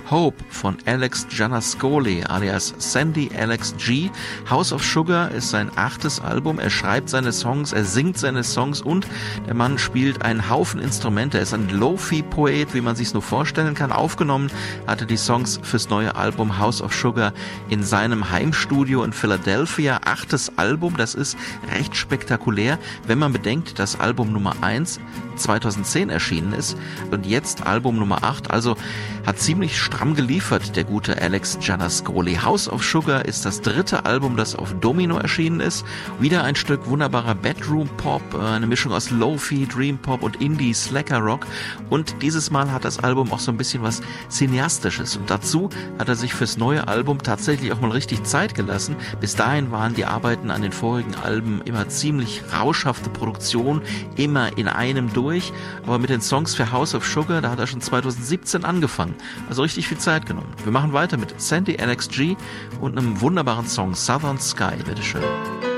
Hope von Alex Giannascoli alias Sandy Alex G. House of Sugar ist sein 8. Album. Er schreibt seine Songs, er singt seine Songs und der Mann spielt einen Haufen Instrumente. Er ist ein Lo-Fi-Poet, wie man sich's nur vorstellen kann. Aufgenommen hatte die Songs fürs neue Album House of Sugar in seinem Heimstudio in Philadelphia. 8. Album, das ist recht spektakulär, wenn man bedenkt, dass Album Nummer 1 2010 erschienen ist und jetzt Album Nummer 8, also hat ziemlich stramm geliefert, der gute Alex Giannascoli. House of Sugar ist das 3. Album, das auf Domino erschienen ist. Wieder ein Stück wunderbarer Bedroom-Pop, eine Mischung aus Lo-Fi, Dream-Pop und Indie-Slacker-Rock. Und dieses Mal hat das Album auch so ein bisschen was Cineastisches. Und dazu hat er sich fürs neue Album tatsächlich auch mal richtig Zeit gelassen. Bis dahin waren die Arbeiten an den vorigen Alben immer ziemlich rauschhafte Produktion, immer in einem durch. Aber mit den Songs für House of Sugar, da hat er schon 2017 angefangen. Also richtig viel Zeit genommen. Wir machen weiter mit Sandy Alex G und einem wunderbaren Song Southern Sky. Bitteschön.